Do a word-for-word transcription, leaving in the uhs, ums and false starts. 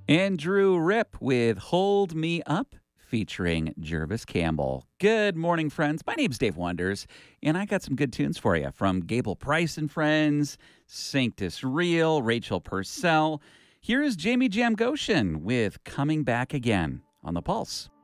Andrew Rip with Hold Me Up featuring Jervis Campbell. Good morning, friends. My name's Dave Wonders, and I got some good tunes for you from Gable Price and Friends, Sanctus Real, Rachel Purcell. Here is Jamie Jam Goshen with Coming Back Again on The Pulse.